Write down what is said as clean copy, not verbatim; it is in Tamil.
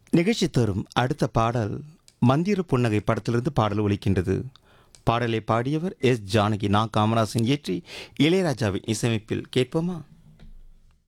நிகழ்ச்சி தரும் அடுத்த பாடல் மந்திர புன்னகை படத்திலிருந்து பாடல் ஒலிக்கின்றது. பாடலை பாடியவர் எஸ். ஜானகி. காமராசன் இயற்றி இளையராஜாவின் இசையமைப்பில் கேட்போமா?